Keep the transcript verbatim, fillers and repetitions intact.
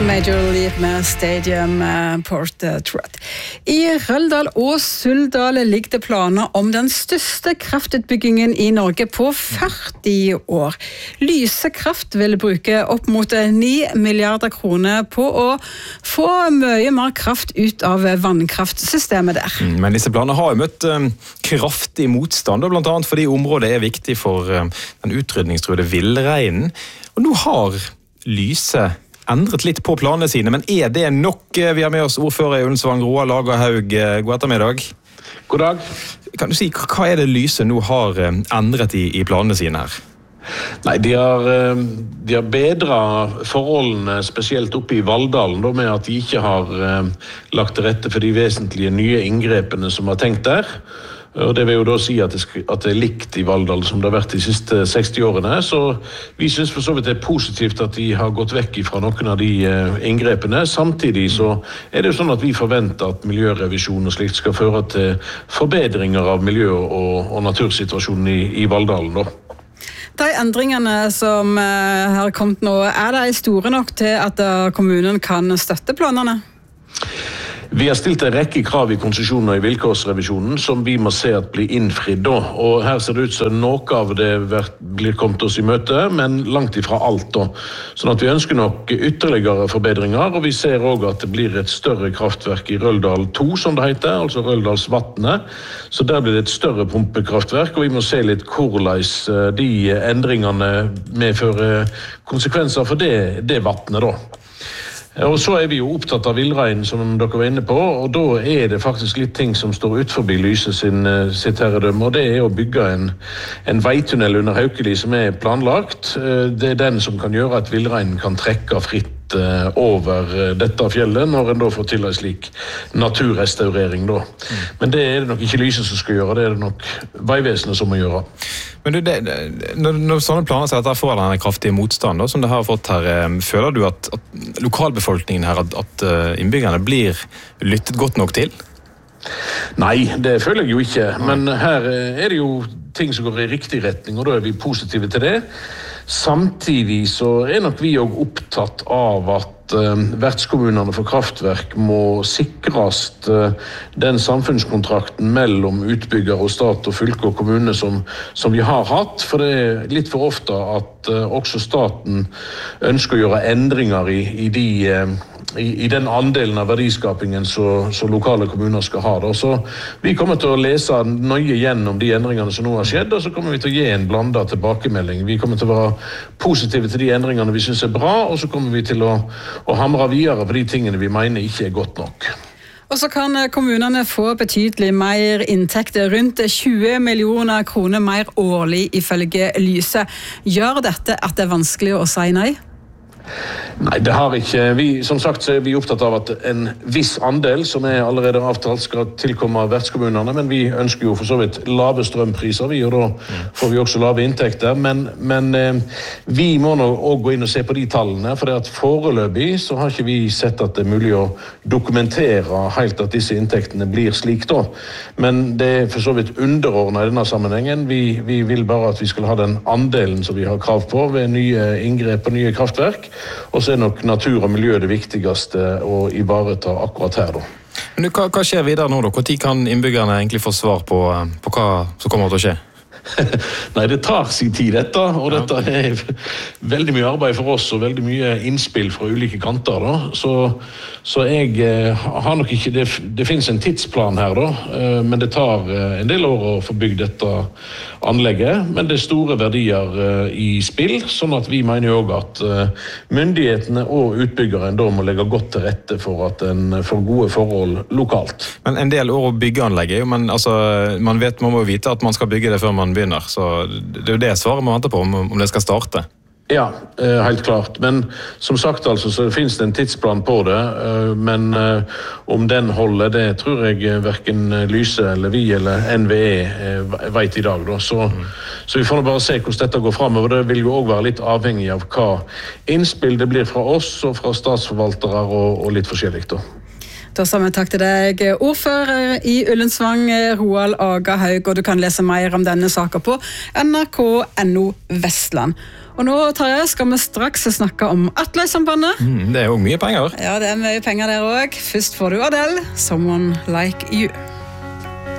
Major League med Stadium Portrait. I Røldal og Suldal ligger det planer om den største kraftutbyggingen i Norge på førti år. Lyse Kraft vil bruke opp mot ni milliarder kroner på å få mye mer kraft ut av vannkraftsystemet der. Men disse planene har jo møtt um, kraftig motstand, blant annet fordi området er viktig for um, den utrydningstruede villreinen. Og nå har Lyse endret litt på planene sine, men er det nok? Vi har med oss ordfører i Ullensvang, Roald Lagerhaug. God ettermiddag. God dag. Kan du si, hva er det Lyse nå har endret i, i planene sine her? Nei, de har, de har bedret forholdene spesielt oppe i Valldalen, da, med at de ikke har lagt til rette for de vesentlige nye inngrepene som var tenkt der. Og det vil jo da si at det, at det er likt i Valldal som det har vært de siste seksti årene, så vi synes for så vidt det er positivt at de har gått vekk fra noen av de inngrepene. Samtidig så er det jo sånn at vi forventer at miljørevisjon og slikt skal føre til forbedringer av miljø- og, og natursituasjonen i, i Valldalen da. De endringene som har kommet nå, er de store nok til at kommunen kan støtte planene? Vi har stilt en rekke krav i konsesjoner i vilkårsrevisjonen som vi må se at blir innfridd da. Og her ser det ut som noe av det blir kommet oss i møte, men langt ifra alt da. Sånn at vi ønsker nok ytterligere forbedringer, og vi ser også at det blir et større kraftverk i Røldal to, som det heter, altså Røldalsvatnet. Så der blir det et større pumpekraftverk, og vi må se litt hvordan de endringene medfører konsekvenser for det, det vattnet da. Og så er vi jo opptatt av villreinen, som dere var inne på, og da er det faktisk litt ting som står utforbi Lyse sin, sitt herredømme, og det er å bygge en, en veitunnel under Haukeli som er planlagt. Det er den som kan gjøre at villreinen kan trekke fritt over dette fjellet, når en da får til en slik naturrestaurering da. Mm. Men det er det nok ikke Lyse som skal gjøre, det er det nok Veivesenet som må gjøre. Men du, det, når, når sånne planer ser dette får denne kraftige motstand da, som det har fått her, føler du at, at lokalbefolkningen her, at, at innbyggerne blir lyttet godt nok til? Nei, det føler jeg jo ikke, men her er det jo ting som går i riktig retning, og da er vi positive til det. Samtidig så er nok vi også opptatt av at uh, vertskommunene for kraftverk må sikres uh, den samfunnskontrakten mellom utbygger og stat og fylke og kommune som, som vi har hatt, for det er litt for ofte at uh, også staten ønsker å gjøre endringer i, i de uh, I, i den andelen av verdiskapingen så, så lokale kommuner skal ha det. Så vi kommer til å lese nøye gjennom de endringene som nå har skjedd, og så kommer vi til å gi en blandet tilbakemelding. Vi kommer til å være positive til de endringene vi synes er bra, og så kommer vi til å, å hamre videre på de tingene vi mener ikke er godt nok. Og så kan kommunene få betydelig mer inntekter, rundt tjue millioner kroner mer årlig ifølge Lyse. Gjør dette at det er vanskelig å si nei? Nei, det har ikke. Vi, som sagt så er vi opptatt av at en viss andel som er allerede avtalt skal tilkomme vertskommunene, men vi ønsker jo for så vidt lave strømpriser, vi, og da får vi også lave inntekter, men, men eh, vi må nå også gå inn og se på de tallene, for det at foreløpig så har ikke vi sett at det er mulig å dokumentere helt at disse inntektene blir slik da, men det er for så vidt underordnet i denne sammenhengen. Vi, vi vil bare at vi skal ha den andelen som vi har krav på ved nye inngrep og nye kraftverk, og så er nok natur og miljø det viktigste å ivareta akkurat her da. Men hva, hva skjer videre nå da? Hvor tid kan innbyggerne egentlig få svar på, på hva som kommer til å skje? Nei, det tar sin tid dette, og dette er veldig mye arbeid for oss og veldig mye innspill fra ulike kanter da. Så, så jeg eh, har nok ikke, det, det finnes en tidsplan her da, eh, men det tar eh, en del år å få bygd dette anlegget, men det er store verdier eh, i spill, sånn at vi mener jo også at eh, myndighetene og utbyggeren da må legge godt til rette for at en får gode forhold lokalt. Men en del år å bygge anlegget, men altså, man, vet, man må vite at man skal bygge det før man begynner, så det er jo det svaret man venter på om, om det skal starte. Ja, helt klart. Men som sagt altså, så finnes det en tidsplan på det, men om den holder, det tror jeg hverken Lyse eller vi eller N V E vet i dag. Da. Så, mm. så vi får bare se hvordan dette går fremover. Det vil jo også være litt avhengig av hva innspill det blir fra oss og fra statsforvaltere og, og litt forskjellig da. Da sa vi takk til deg, ordfører i Ullensvang, Roald Aga Haug, og du kan lese mer om denne saken på N R K punktum N O Vestland. Og nå, Tarjei, skal vi straks snakke om Atlas-sambandet. Mm, det er jo mye penger. Ja, det er mye penger der også. Først får du Adele, Someone Like You.